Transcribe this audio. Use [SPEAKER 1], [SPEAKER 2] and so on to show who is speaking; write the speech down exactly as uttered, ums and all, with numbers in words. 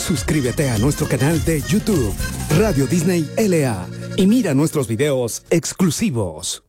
[SPEAKER 1] Suscríbete a nuestro canal de YouTube, Radio Disney L A, y mira nuestros videos exclusivos.